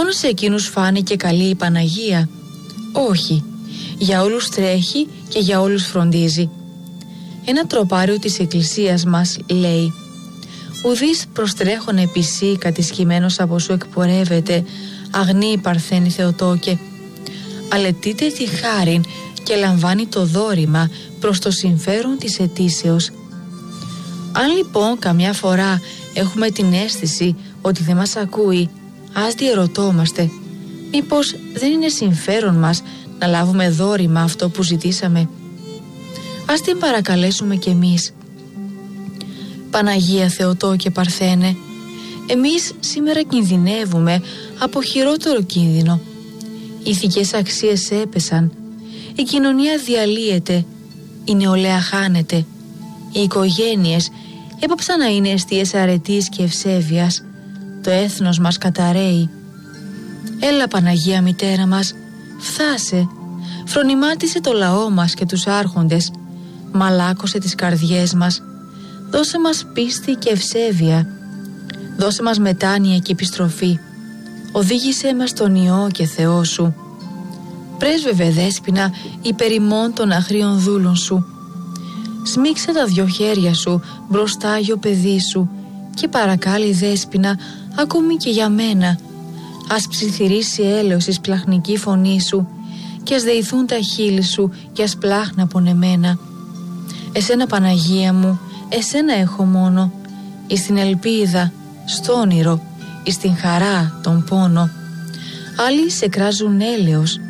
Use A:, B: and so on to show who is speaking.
A: Μόνο σε εκείνους φάνηκε καλή η Παναγία? Όχι, για όλους τρέχει και για όλους φροντίζει. Ένα τροπάριο της Εκκλησίας μας λέει: ουδείς προστρέχον επισή κατησχημένος από σου εκπορεύεται, αγνή Παρθένη Θεοτόκε. Αλετείται τη χάριν και λαμβάνει το δώρημα προς το συμφέρον της αιτήσεως. Αν λοιπόν καμιά φορά έχουμε την αίσθηση ότι δεν μας ακούει, ας διερωτόμαστε, μήπως δεν είναι συμφέρον μας να λάβουμε δώρημα αυτό που ζητήσαμε? Ας την παρακαλέσουμε κι εμείς. Παναγία Θεοτόκε Παρθένε, εμείς σήμερα κινδυνεύουμε από χειρότερο κίνδυνο. Οι ηθικές αξίες έπεσαν, η κοινωνία διαλύεται, η νεολαία χάνεται, οι οικογένειες έπαψαν να είναι εστίες αρετής και ευσέβειας, το έθνος μας καταραίει. Έλα Παναγία Μητέρα μας, φθάσε, φρονιμάτισε το λαό μας και τους άρχοντες, μαλάκωσε τις καρδιές μας, δώσε μας πίστη και ευσέβεια, δώσε μας μετάνοια και επιστροφή, οδήγησέ μας τον Υιό και Θεό σου. Πρέσβευε Δέσποινα υπέρ ημών των αγρίων δούλων σου. Σμίξε τα δυο χέρια σου μπροστά Άγιο παιδί σου και παρακάλει Δέσποινα ακόμη και για μένα. Ας ψιθυρίσει έλεος η σπλαχνική φωνή σου και ας δεηθούν τα χείλη σου και ας πλάχνα πονεμένα. Εσένα Παναγία μου, εσένα έχω μόνο, εις την ελπίδα, στο όνειρο, εις την χαρά, τον πόνο. Άλλοι σε κράζουν έλεος,